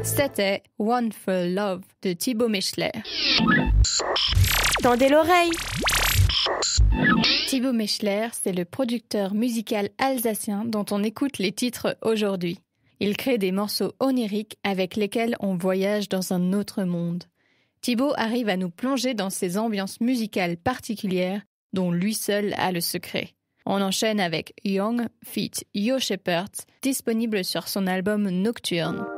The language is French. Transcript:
C'était One for Love de Thibaut Mechler. Tendez l'oreille. Thibaut Mechler, c'est le producteur musical alsacien dont on écoute les titres aujourd'hui. Il crée des morceaux oniriques avec lesquels on voyage dans un autre monde. Thibaut arrive à nous plonger dans ces ambiances musicales particulières dont lui seul a le secret. On enchaîne avec Young feat. Yo Shepherd, disponible sur son album Nocturne.